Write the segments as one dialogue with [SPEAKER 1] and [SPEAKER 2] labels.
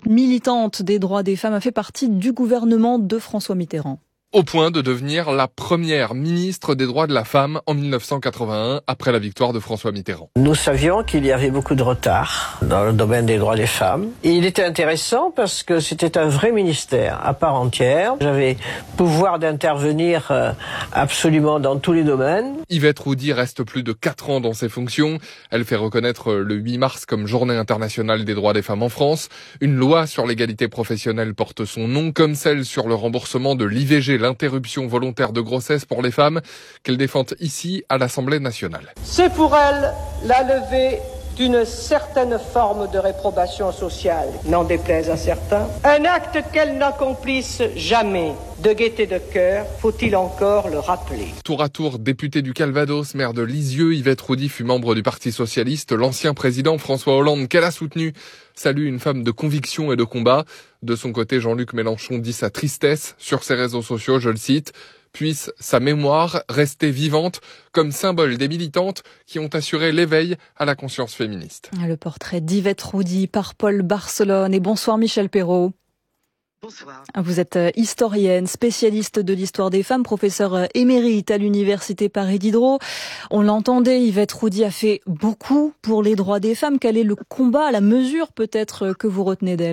[SPEAKER 1] cette militante des droits des femmes a fait partie du gouvernement de François Mitterrand.
[SPEAKER 2] Au point de devenir la première ministre des droits de la femme en 1981, après la victoire de François Mitterrand.
[SPEAKER 3] Nous savions qu'il y avait beaucoup de retard dans le domaine des droits des femmes. Et il était intéressant parce que c'était un vrai ministère à part entière. J'avais pouvoir d'intervenir absolument dans tous les domaines.
[SPEAKER 2] Yvette Roudy reste plus de 4 ans dans ses fonctions. Elle fait reconnaître le 8 mars comme Journée internationale des droits des femmes en France. Une loi sur l'égalité professionnelle porte son nom, comme celle sur le remboursement de l'IVG, l'interruption volontaire de grossesse pour les femmes, qu'elle défend ici à l'Assemblée nationale.
[SPEAKER 4] C'est pour elle la levée d'une certaine forme de réprobation sociale, n'en déplaise à certains. Un acte qu'elle n'accomplisse jamais. De gaieté de cœur, faut-il encore le rappeler.
[SPEAKER 2] Tour à tour, député du Calvados, maire de Lisieux, Yvette Roudy fut membre du Parti socialiste. L'ancien président François Hollande, qu'elle a soutenu, salue une femme de conviction et de combat. De son côté, Jean-Luc Mélenchon dit sa tristesse sur ses réseaux sociaux, je le cite. Puisse sa mémoire rester vivante comme symbole des militantes qui ont assuré l'éveil à la conscience féministe.
[SPEAKER 1] Le portrait d'Yvette Roudy par Paul Barcelone. Et bonsoir Michel Perrault.
[SPEAKER 5] Bonsoir.
[SPEAKER 1] Vous êtes historienne, spécialiste de l'histoire des femmes, professeure émérite à l'université Paris Diderot. On l'entendait, Yvette Roudy a fait beaucoup pour les droits des femmes. Quel est le combat, la mesure peut-être que vous retenez d'elle ?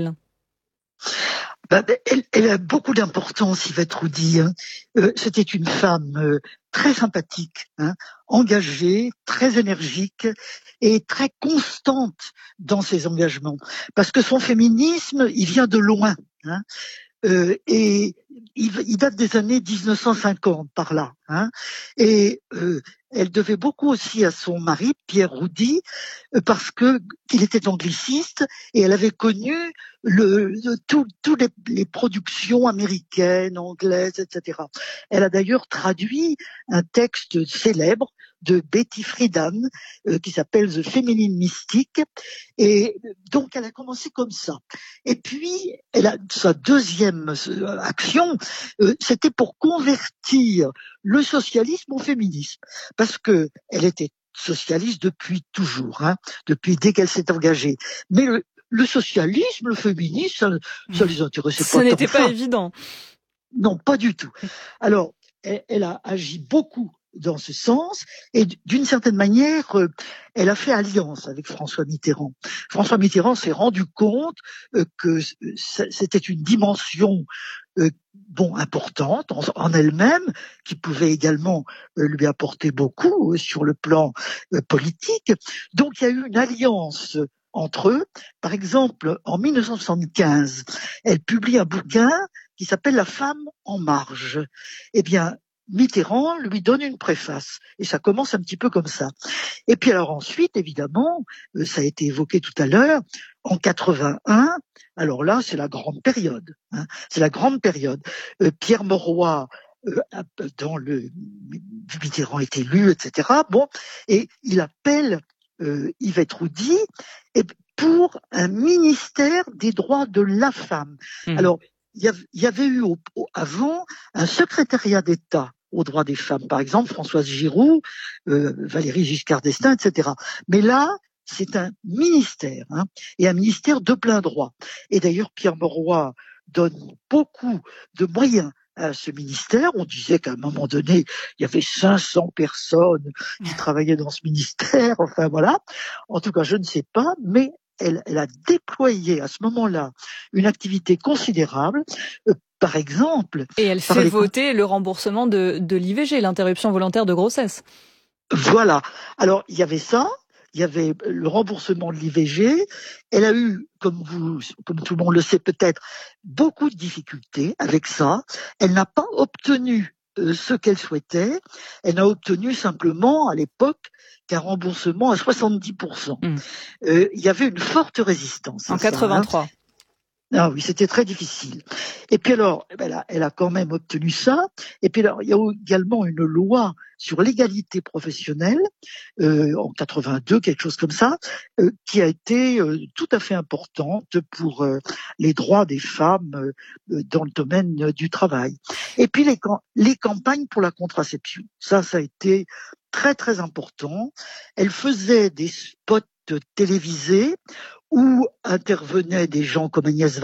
[SPEAKER 5] Elle a beaucoup d'importance, Yvette Roudy. C'était une femme très sympathique, engagée, très énergique et très constante dans ses engagements. Parce que son féminisme, il vient de loin. Et il date des années 1950 par là. Et elle devait beaucoup aussi à son mari, Pierre Roudy, parce qu'il était angliciste et elle avait connu toutes les productions américaines, anglaises, etc. Elle a d'ailleurs traduit un texte célèbre de Betty Friedan qui s'appelle The Feminine Mystique, et donc elle a commencé comme ça. Et puis sa deuxième action, c'était pour convertir le socialisme au féminisme, parce que elle était socialiste depuis toujours, depuis dès qu'elle s'est engagée. Mais le socialisme, le féminisme, ça les intéressait pas.
[SPEAKER 1] Ça n'était pas évident.
[SPEAKER 5] Non, pas du tout. Alors, elle a agi beaucoup dans ce sens, et d'une certaine manière, elle a fait alliance avec François Mitterrand. François Mitterrand s'est rendu compte que c'était une dimension importante en elle-même, qui pouvait également lui apporter beaucoup sur le plan politique. Donc il y a eu une alliance entre eux. Par exemple, en 1975, elle publie un bouquin qui s'appelle La femme en marge. Eh bien, Mitterrand lui donne une préface, et ça commence un petit peu comme ça. Et puis alors ensuite, évidemment, ça a été évoqué tout à l'heure, en 81, alors là, c'est la grande période. C'est la grande période. Pierre Mauroy, dans le Mitterrand est élu, etc. Bon, et il appelle Yvette Roudy pour un ministère des droits de la femme. Alors, il y avait eu avant un secrétariat d'État aux droits des femmes, par exemple Françoise Giroud, Valéry Giscard d'Estaing, etc. Mais là, c'est un ministère, et un ministère de plein droit. Et d'ailleurs, Pierre Mauroy donne beaucoup de moyens à ce ministère. On disait qu'à un moment donné, il y avait 500 personnes qui travaillaient dans ce ministère. Enfin voilà. En tout cas, je ne sais pas, mais elle a déployé à ce moment-là une activité considérable. Par exemple...
[SPEAKER 1] Et elle fait voter le remboursement de l'IVG, l'interruption volontaire de grossesse.
[SPEAKER 5] Voilà. Alors, il y avait ça. Il y avait le remboursement de l'IVG. Elle a eu, comme tout le monde le sait peut-être, beaucoup de difficultés avec ça. Elle n'a pas obtenu ce qu'elle souhaitait. Elle n'a obtenu simplement, à l'époque, qu'un remboursement à 70%. Il y avait une forte résistance.
[SPEAKER 1] En 83.
[SPEAKER 5] Ah oui, c'était très difficile. Et puis alors, elle a quand même obtenu ça. Et puis alors, il y a également une loi sur l'égalité professionnelle en 82, quelque chose comme ça, qui a été tout à fait importante pour les droits des femmes dans le domaine du travail. Et puis les campagnes pour la contraception, ça a été très très important. Elle faisait des spots télévisés où intervenaient des gens comme Agnès